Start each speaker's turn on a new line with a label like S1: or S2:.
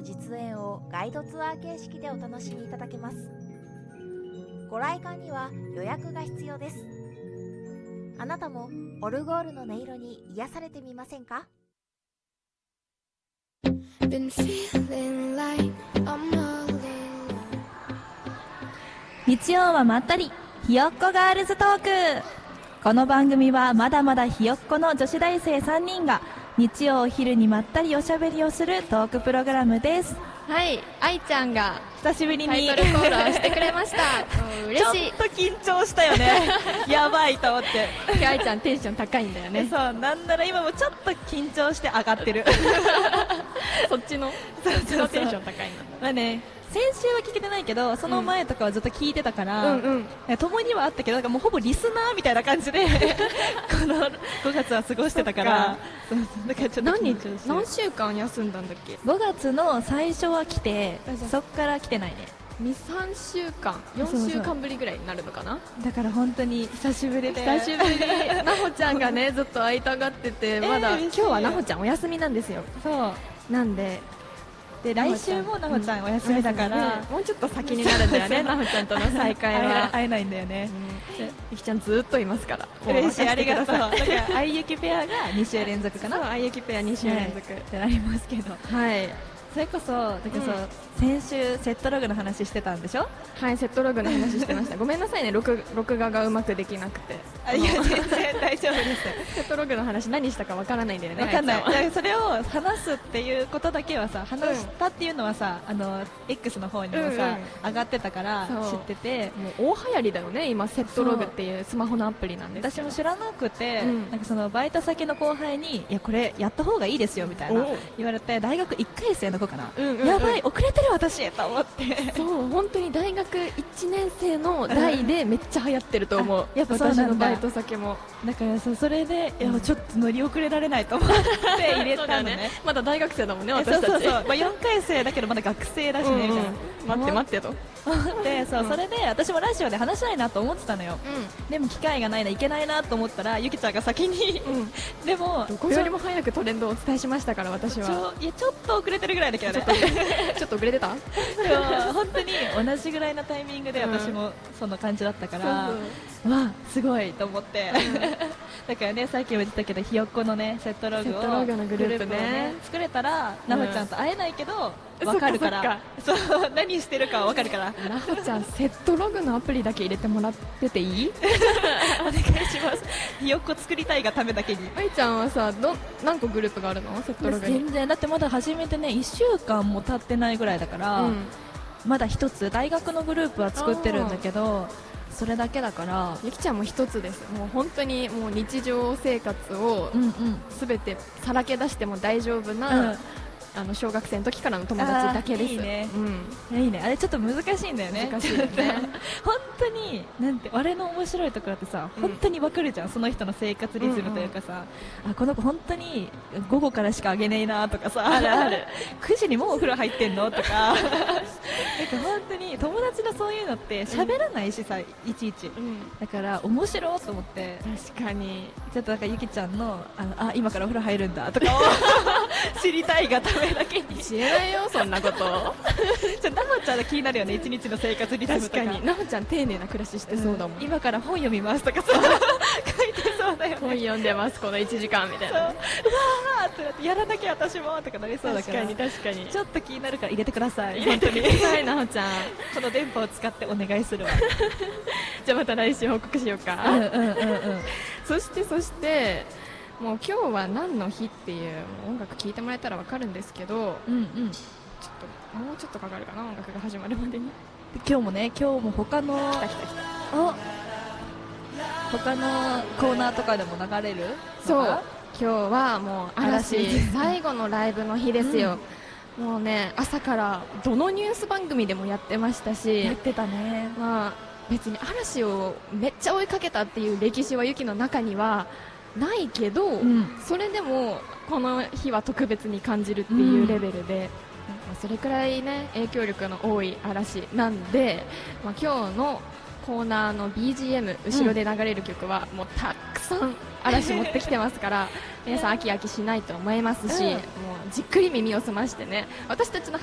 S1: 実演をガイドツアー形式でお楽しみいただけます。ご来館には予約が必要です。あなたもオルゴールの音色に癒されてみませんか？
S2: 日曜はまったりひよっこガールズトーク。この番組はまだまだひよっこの女子大生3人が日曜お昼にまったりおしゃべりをするトークプログラムです。
S3: はい、愛ちゃんが
S2: 久しぶりに
S3: タイトルコールをしてくれました嬉しい。
S2: ちょっと緊張したよねやばいと思って
S3: 今日愛ちゃんテンション高いんだよね。
S2: そう、なんなら今もちょっと緊張して上がってる
S3: そっちのテンション高いんだ。
S2: まあね、先週は聞けてないけどその前とかはずっと聞いてたから、共にはあったけどなんかもうほぼリスナーみたいな感じでこの5月は過ごしてたからだからちょっと緊張してる。
S3: 何週間休んだんだっけ。
S2: 5月の最初は来てそっから来てないね。
S3: 2、3週間4週間ぶりぐらいになるのかな。
S2: だから本当に久しぶりで
S3: 久しぶりなほちゃんがねずっと会いたがってて、まだ今日はなほちゃんお休みなんですよ。
S2: そう
S3: なんで
S2: 来週もなほちゃんお休みだから、
S3: もうちょっと先になるんだよねなほちゃんとの再会は
S2: 会えないんだよね。
S3: ゆきちゃんずっといますから。
S2: 嬉しい、ありがとう。だから愛ゆきペアが2週連続かな。
S3: 愛ゆきペア2週連続
S2: ってなりますけど、はい、それこそだけど先週セットログの話してたんでしょ。
S3: はい、セットログの話してましたごめんなさいね、録画がうまくできなくて。
S2: いや全然大丈夫です
S3: セットログの話何したかわからないんだよね。
S2: わかんない。それを話すっていうことだけはさ、話したっていうのはさ、X の方にもさ、上がってたから知ってて、
S3: もう大流行りだよね今セットログっていうスマホのアプリなんです。
S2: 私も知らなくて、なんかそのバイト先の後輩にいやこれやった方がいいですよみたいな言われて、大学1回生の子かな、やばい遅れてる私と思って。
S3: そう本当に大学1年生の代でめっちゃ流行ってると思う。やっぱ私のバイト先も
S2: だからそれでいやちょっと乗り遅れられないと思って入れたのね
S3: まだ大学生だもんね私たち。
S2: そうそう、まあ、4回生だけどまだ学生だしねみたいな、
S3: 待ってと
S2: でそれで私もラジオで話したいなと思ってたのよ、でも機会がないな、いけないなと思ったらゆきちゃんが先に、でも
S3: どこよりも早くトレンドをお伝えしましたから私は。
S2: いやちょっと遅れてるぐらいだけどね
S3: ちょっと遅れてた
S2: 本当に同じぐらいのタイミングで私もその感じだったから、わあすごいと思ってだからねさっきも言ってたけどひよっこのねセットログ
S3: のグループね
S2: 作れたらなほちゃんと会えないけど分かるから、そう何してるかは分かるから。
S3: なほちゃんセットログのアプリだけ入れてもらってていい
S2: お願いします。ひよっこ作りたいがためだけに。
S3: 愛ちゃんはさ何個グループがあるのセットログに。
S2: 全然だってまだ始めてね1週間も経ってないぐらいだから、まだ一つ大学のグループは作ってるんだけどそれだけだから。
S3: ゆきちゃんも一つです。もう本当にもう日常生活をすべてさらけ出しても大丈夫な、小学生の時からの友達だけです。
S2: いいね、いいね。あれちょっと難しいんだよね。
S3: 難しいよね
S2: 本当になんてあれの面白いところってさ、本当に分かるじゃん、その人の生活リズムというかさ、あこの子本当に午後からしかあげねえなとかさ、
S3: あるある
S2: 9時にもうお風呂入ってんのとかなんか本当に友達のそういうのって喋らないしさ、いちいち、だから面白いと思って。
S3: 確かに
S2: ちょっとなんかゆきちゃんの今からお風呂入るんだとかを知りたいがためだけに。
S3: 知らないよそんなこと
S2: なほちゃんが気になるよね、一日の生活リズムとか。
S3: 確かになほちゃん丁寧な暮らししてそうだもん、
S2: 今から本読みますとかさ書いてそうだよね。
S3: 本読んでますこの1時間みたいな。うわ
S2: ーってなってやらなきゃ私もとかなりそうだから。
S3: 確かに
S2: ちょっと気になるから入れてください。本当に
S3: なほちゃん
S2: この電波を使ってお願いするわ
S3: じゃあまた来週報告しようか。そしてもう今日は何の日っていう音楽聴いてもらえたら分かるんですけど、もうちょっとかかるかな音楽が始まるまでに。
S2: 今日も他の他のコーナーとかでも流れる。
S3: そう今日はもう嵐最後のライブの日ですよ、もうね朝からどのニュース番組でもやってましたし。
S2: やってたね。
S3: まあ別に嵐をめっちゃ追いかけたっていう歴史はゆきの中にはないけど、それでもこの日は特別に感じるっていうレベルで、それくらいね影響力の多い嵐なんで、今日のコーナーの BGM 後ろで流れる曲はもうたくさん嵐持ってきてますから皆さん飽き飽きしないと思いますし、もうじっくり耳を澄ましてね私たちの